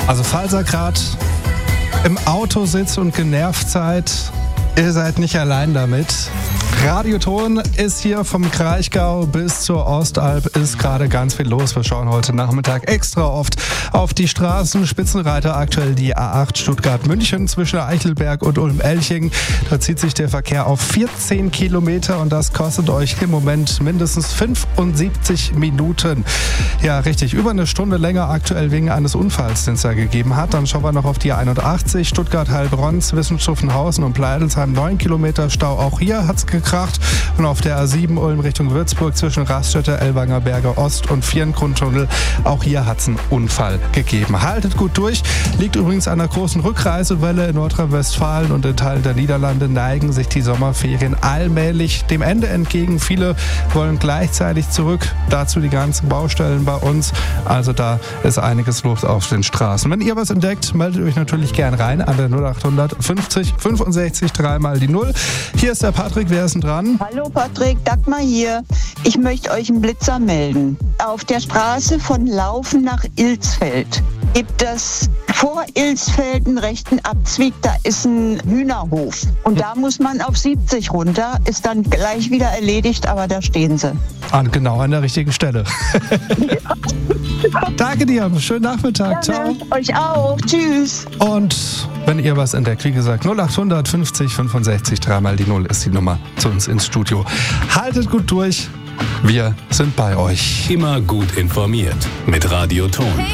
Also falls ihr gerade im Auto sitzt und genervt seid, ihr seid nicht allein damit. Radioton ist hier vom Kraichgau bis zur Ostalb, ist gerade ganz viel los. Wir schauen heute Nachmittag extra oft auf die Straßen. Spitzenreiter aktuell die A8 Stuttgart-München zwischen Eichelberg und Ulm-Elching. Da zieht sich der Verkehr auf 14 Kilometer und das kostet euch im Moment mindestens 75 Minuten. Ja, richtig, über eine Stunde länger aktuell wegen eines Unfalls, den es da gegeben hat. Dann schauen wir noch auf die 81 Stuttgart-Heilbronn zwischen Schuffenhausen und Pleidelsheim. 9 Kilometer Stau, auch hier hat es gekracht. Und auf der A7 Ulm Richtung Würzburg zwischen Raststätte, Ellwanger Berge Ost und Vierengrundtunnel, auch hier hat es einen Unfall gegeben. Haltet gut durch. Liegt übrigens an einer großen Rückreisewelle in Nordrhein-Westfalen und in Teilen der Niederlande neigen sich die Sommerferien allmählich dem Ende entgegen. Viele wollen gleichzeitig zurück. Dazu die ganzen Baustellen bei uns. Also da ist einiges los auf den Straßen. Wenn ihr was entdeckt, meldet euch natürlich gern rein an der 0800 50 65 3 mal die 0. Hier ist der Patrick. Wer ist denn dran? Hallo Patrick, Dagmar hier. Ich möchte euch einen Blitzer melden. Auf der Straße von Laufen nach Ilsfeld gibt es vor Ilsfeld einen rechten Abzweig, da ist ein Hühnerhof. Und da muss man auf 70 runter, ist dann gleich wieder erledigt, aber da stehen sie. Genau an der richtigen Stelle. Danke dir, schönen Nachmittag. Ciao. Euch auch, tschüss. Und wenn ihr was entdeckt, wie gesagt, 0800 50 65 3 mal die 0 ist die Nummer zu uns ins Studio. Haltet gut durch, wir sind bei euch. Immer gut informiert mit Radioton.